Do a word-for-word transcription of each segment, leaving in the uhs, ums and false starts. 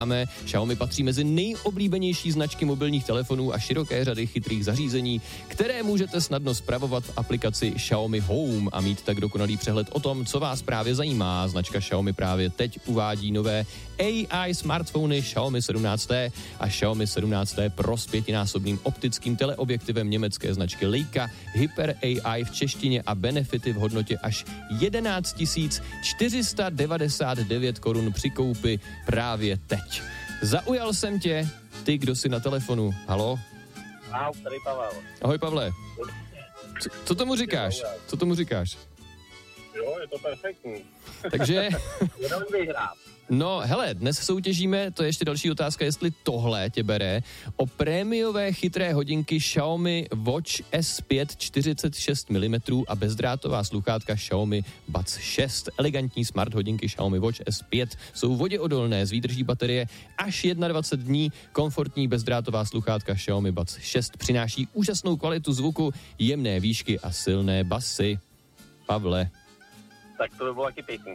Xiaomi patří mezi nejoblíbenější značky mobilních telefonů a široké řady chytrých zařízení, které můžete snadno spravovat v aplikaci Xiaomi Home a mít tak dokonalý přehled o tom, co vás právě zajímá. Značka Xiaomi právě teď uvádí nové A I smartfony Xiaomi sedmnáct T a Xiaomi sedmnáct T Pro s pětinásobným optickým teleobjektivem německé značky Leica, Hyper A I v češtině a benefity v hodnotě až jedenáct tisíc čtyři sta devadesát devět korun při koupi právě teď. Zaujal jsem tě, ty, kdo jsi na telefonu. Haló? Ahoj, tady Pavel. Ahoj, Pavle. Co, co tomu říkáš? Co tomu říkáš? Jo, je to perfektní. Takže... Jenom vyhrát. No, hele, dnes soutěžíme, to je ještě další otázka, jestli tohle tě bere, o prémiové chytré hodinky Xiaomi Watch S pět čtyřicet šest milimetrů a bezdrátová sluchátka Xiaomi Buds šest. Elegantní smart hodinky Xiaomi Watch S pět jsou voděodolné, s výdrží baterie až dvacet jedna dní. Komfortní bezdrátová sluchátka Xiaomi Buds šest přináší úžasnou kvalitu zvuku, jemné výšky a silné basy. Pavle. Tak to by bylo taky pěkný.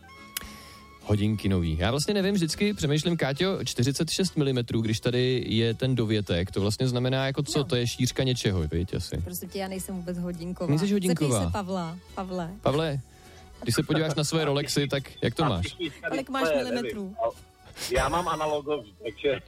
Hodinky nový. Já vlastně nevím, vždycky přemýšlím, Káťo, čtyřicet šest milimetrů, když tady je ten dovětek, to vlastně znamená jako co, no. To je šířka něčeho, víš asi. Prostě tě, já nejsem vůbec hodinková. Nejseš hodinková. Zeptej se Pavla. Pavle. Pavle, když se podíváš na svoje Rolexy, tak jak to máš? Kolik máš milimetrů? Já mám analogový, takže...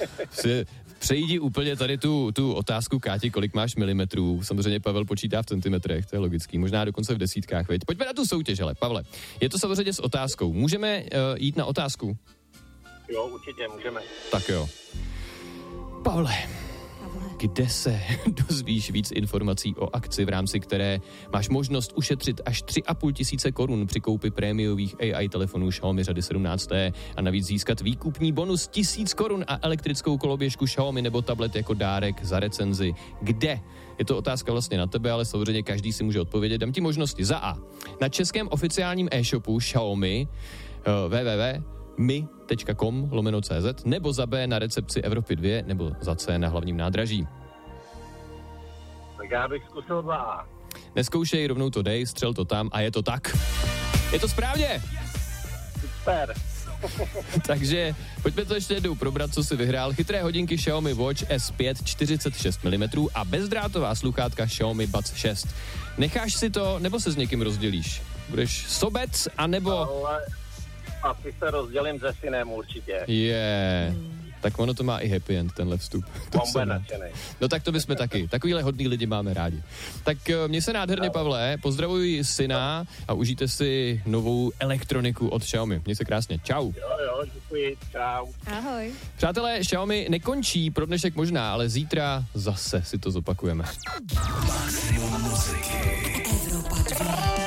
Přejdi úplně tady tu, tu otázku, Káti, kolik máš milimetrů. Samozřejmě Pavel počítá v centimetrech, to je logický, možná dokonce v desítkách, veď. Pojďme na tu soutěž, ale Pavle, je to samozřejmě s otázkou. Můžeme uh, jít na otázku? Jo, určitě, můžeme. Tak jo. Pavle, kde se dozvíš víc informací o akci, v rámci které máš možnost ušetřit až tři a půl tisíce korun při koupi prémiových A I telefonů Xiaomi řady sedmnáct T a navíc získat výkupní bonus tisíc korun a elektrickou koloběžku Xiaomi nebo tablet jako dárek za recenzi. Kde? Je to otázka vlastně na tebe, ale samozřejmě každý si může odpovědět. Dám ti možnosti. Za A. Na českém oficiálním e-shopu Xiaomi uh, www mi tečka com lomeno cz nebo za B na recepci Evropy dva nebo za C na hlavním nádraží. Tak já bych zkusil za A. Neskoušej, rovnou to dej, střel to tam a je to tak. Je to správně! Super. Takže pojďme to ještě jednou probrat, co si vyhrál. Chytré hodinky Xiaomi Watch S pět čtyřicet šest milimetrů a bezdrátová sluchátka Xiaomi Buds šest. Necháš si to, nebo se s někým rozdělíš? Budeš sobec, anebo... Ale asi se rozdělím se synem určitě. Je, yeah. hmm. Tak ono to má i happy end, tenhle vstup. Bombe nadšenej. No tak to bychom taky. Takovýhle hodný lidi máme rádi. Tak měj se nádherně, Pavle, pozdravuj syna a užijte si novou elektroniku od Xiaomi. Měj se krásně. Čau. Jo, jo, děkuji. Čau. Ahoj. Přátelé, Xiaomi nekončí pro dnešek možná, ale zítra zase si to zopakujeme. Maximum muziky. Evropa dva.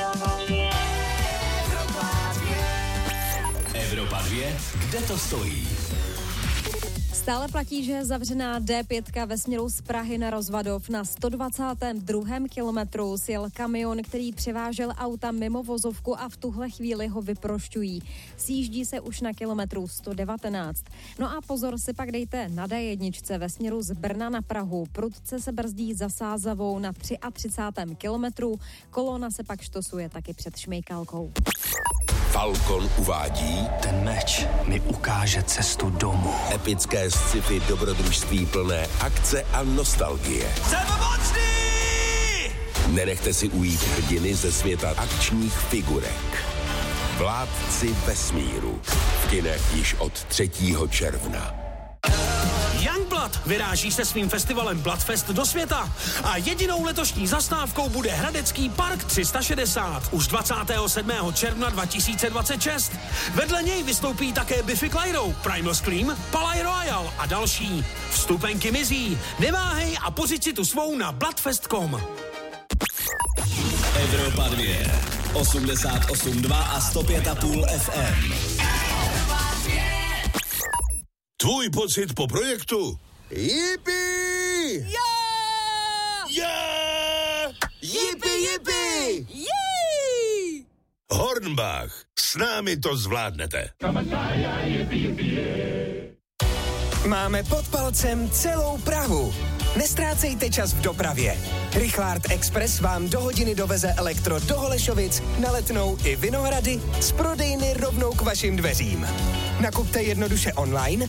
Evropa dva, kde to stojí? Stále platí, že je zavřená D pět ve směru z Prahy na Rozvadov. Na sto dvacátém druhém kilometru sjel kamion, který převážel auta mimo vozovku a v tuhle chvíli ho vyprošťují. Sjíždí se už na kilometru sto devatenáct. No a pozor si pak dejte na D jedna ve směru z Brna na Prahu. Prudce se brzdí za Sázavou na třicátém třetím kilometru. Kolona se pak štosuje taky před Šmejkalkou. Falcon uvádí: ten meč mi ukáže cestu domů. Epické sci-fi dobrodružství plné akce a nostalgie. Jsem mocný! Nenechte si ujít hrdiny ze světa akčních figurek. Vládci vesmíru. V kinech již od třetího června. Youngblood vyráží se svým festivalem Bloodfest do světa a jedinou letošní zastávkou bude Hradecký park tři sta šedesát už dvacátého sedmého června dva tisíce dvacet šest. Vedle něj vystoupí také Biffy Clyro, Primal Scream, Palais Royal a další. Vstupenky mizí. Neváhej a pořiď si tu svou na bloodfest tečka com. Evropa dva, osmdesát osm dva a sto pět a půl F M. Tvůj pocit po projektu? Jipi! Yeah! Yeah! Jipi, jipi! Jej! Hornbach, s námi to zvládnete. Máme pod palcem celou Prahu. Nestrácejte čas v dopravě. Rychlart Express vám do hodiny doveze elektro do Holešovic, na Letnou i Vinohrady z prodejny rovnou k vašim dveřím. Nakupte jednoduše online